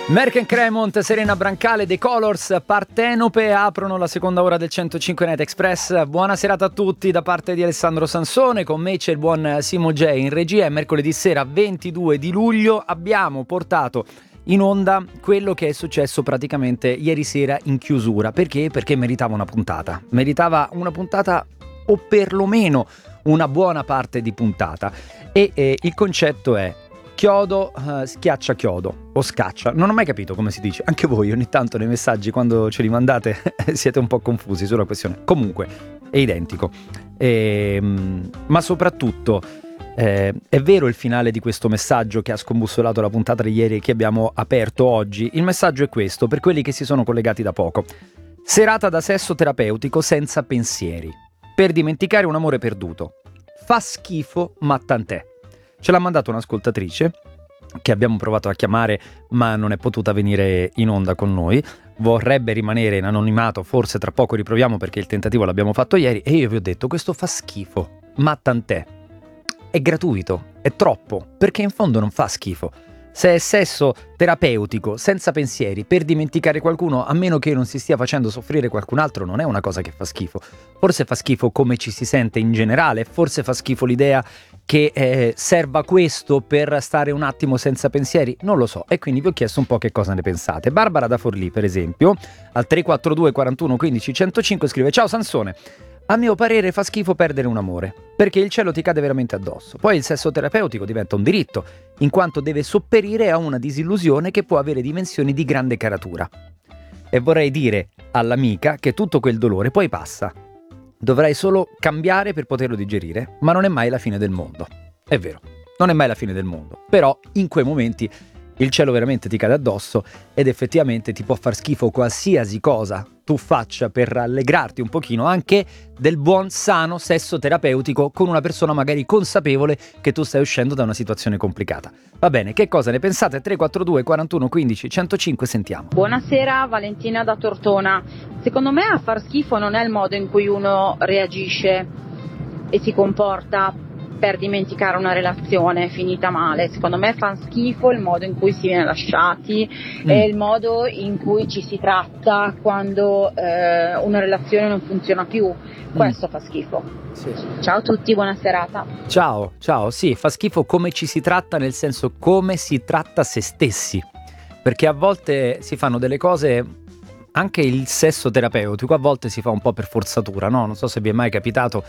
Merck & Cremont, Serena Brancale, The Colors, Partenope aprono la seconda ora del 105 Night Express. Buona serata a tutti da parte di Alessandro Sansone. Con me c'è il buon Simo J in regia. È mercoledì sera 22 di luglio. Abbiamo portato in onda quello che è successo praticamente ieri sera in chiusura. Perché? Perché meritava una puntata. Meritava una puntata o perlomeno una buona parte di puntata. E il concetto è: chiodo schiaccia chiodo o scaccia, non ho mai capito come si dice. Anche voi ogni tanto nei messaggi, quando ce li mandate, siete un po' confusi sulla questione. Comunque è identico, ma soprattutto è vero il finale di questo messaggio che ha scombussolato la puntata di ieri che abbiamo aperto oggi. Il messaggio è questo, per quelli che si sono collegati da poco: serata da sesso terapeutico senza pensieri, per dimenticare un amore perduto. Fa schifo ma tant'è. Ce l'ha mandato un'ascoltatrice che abbiamo provato a chiamare ma non è potuta venire in onda con noi. Vorrebbe rimanere in anonimato, forse tra poco riproviamo perché il tentativo l'abbiamo fatto ieri. E io vi ho detto: questo fa schifo, ma tant'è. È gratuito, è troppo, perché in fondo non fa schifo. Se è sesso terapeutico, senza pensieri, per dimenticare qualcuno, a meno che non si stia facendo soffrire qualcun altro, non è una cosa che fa schifo. Forse fa schifo come ci si sente in generale, forse fa schifo l'idea che serva questo per stare un attimo senza pensieri, non lo so. E quindi vi ho chiesto un po' che cosa ne pensate. Barbara da Forlì, per esempio, al 342 41 15 105 scrive: ciao Sansone, a mio parere fa schifo perdere un amore, perché il cielo ti cade veramente addosso. Poi il sesso terapeutico diventa un diritto, in quanto deve sopperire a una disillusione che può avere dimensioni di grande caratura. E vorrei dire all'amica che tutto quel dolore poi passa. Dovrai solo cambiare per poterlo digerire, ma non è mai la fine del mondo. È vero, non è mai la fine del mondo, però in quei momenti il cielo veramente ti cade addosso ed effettivamente ti può far schifo qualsiasi cosa tu faccia per rallegrarti un pochino anche del buon sano sesso terapeutico con una persona magari consapevole che tu stai uscendo da una situazione complicata. Va bene, che cosa ne pensate? 342 41 15 105, sentiamo. Buonasera, Valentina da Tortona. Secondo me a far schifo non è il modo in cui uno reagisce e si comporta per dimenticare una relazione finita male. Secondo me fa schifo il modo in cui si viene lasciati e il modo in cui ci si tratta quando una relazione non funziona più. Questo fa schifo. Sì. Ciao a tutti, buona serata. Ciao, sì, fa schifo come ci si tratta, nel senso come si tratta se stessi, perché a volte si fanno delle cose. Anche il sesso terapeutico a volte si fa un po' per forzatura, no? Non so se vi è mai capitato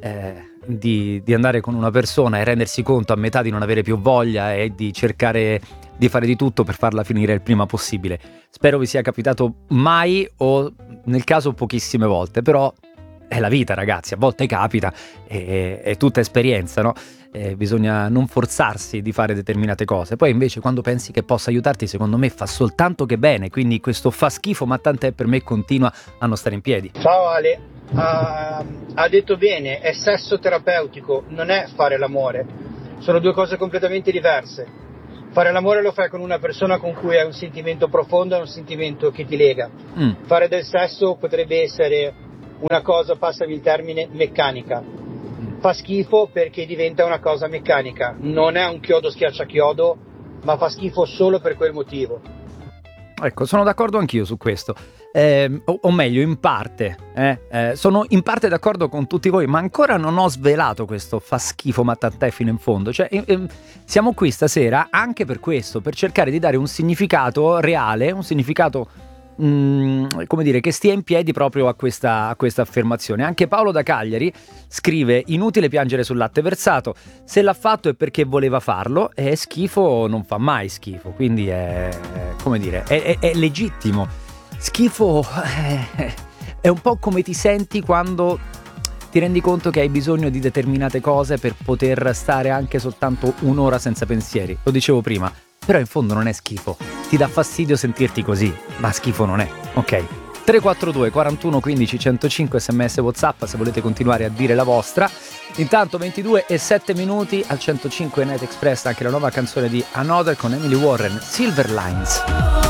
di andare con una persona e rendersi conto a metà di non avere più voglia e di cercare di fare di tutto per farla finire il prima possibile. Spero vi sia capitato mai, o nel caso pochissime volte, però è la vita, ragazzi, a volte capita, è tutta esperienza, no? Bisogna non forzarsi di fare determinate cose. Poi invece quando pensi che possa aiutarti, secondo me fa soltanto che bene. Quindi questo fa schifo ma tant'è per me continua a non stare in piedi. Ciao Ale, ha detto bene, è sesso terapeutico, non è fare l'amore, sono due cose completamente diverse. Fare l'amore lo fai con una persona con cui hai un sentimento profondo, è un sentimento che ti lega. Fare del sesso potrebbe essere una cosa, passami il termine, meccanica. Fa schifo perché diventa una cosa meccanica, non è un chiodo schiaccia chiodo, ma fa schifo solo per quel motivo. Ecco, sono d'accordo anch'io su questo, o meglio in parte, sono in parte d'accordo con tutti voi, ma ancora non ho svelato questo fa schifo ma tant'è fino in fondo. Cioè, siamo qui stasera anche per questo, per cercare di dare un significato reale, un significato come dire, che stia in piedi proprio a questa affermazione. Anche Paolo da Cagliari scrive: inutile piangere sul latte versato, se l'ha fatto è perché voleva farlo, e schifo non fa mai schifo, quindi è come dire, è legittimo. Schifo è un po' come ti senti quando ti rendi conto che hai bisogno di determinate cose per poter stare anche soltanto un'ora senza pensieri. Lo dicevo prima, però in fondo non è schifo. Ti dà fastidio sentirti così, ma schifo non è, ok? 342 41 15 105 sms WhatsApp se volete continuare a dire la vostra. Intanto 22 e 7 minuti al 105 Night Express, anche la nuova canzone di Another con Emily Warren, Silver Lines.